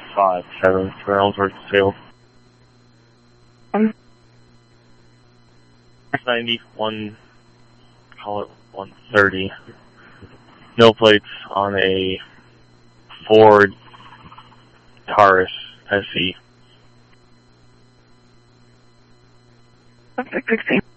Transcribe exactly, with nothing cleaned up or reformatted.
five, seven for Ellsworth Field. Um, ninety, one, call it one thirty. No plates on a Ford Taurus S E. Perfect, sixteen.